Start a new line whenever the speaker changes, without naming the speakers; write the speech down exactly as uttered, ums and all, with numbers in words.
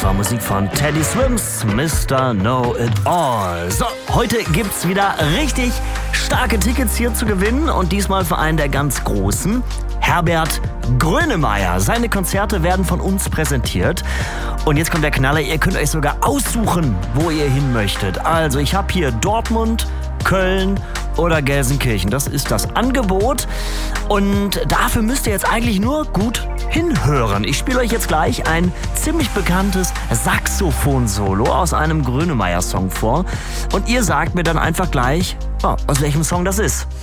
war Musik von Teddy Swims, Mister Know It All. So, heute gibt's wieder richtig starke Tickets hier zu gewinnen und diesmal für einen der ganz Großen, Herbert Grönemeyer. Seine Konzerte werden von uns präsentiert. Und jetzt kommt der Knaller, ihr könnt euch sogar aussuchen, wo ihr hin möchtet. Also ich habe hier Dortmund, Köln oder Gelsenkirchen. Das ist das Angebot. Und dafür müsst ihr jetzt eigentlich nur gut hinhören. Ich spiele euch jetzt gleich ein ziemlich bekanntes Saxophon-Solo aus einem Grönemeyer-Song vor. Und ihr sagt mir dann einfach gleich, oh, aus welchem Song das ist.